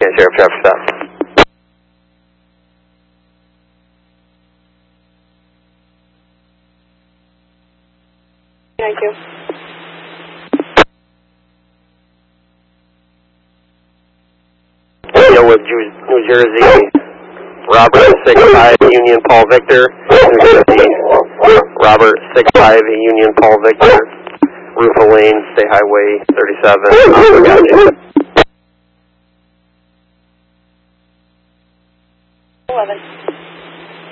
Sheriff, traffic stop. Thank you. Deal with New Jersey, Robert 65 Union Paul Victor. New Jersey, Robert 65 Union Paul Victor. Rufa Lane, State Highway 37. Gotcha.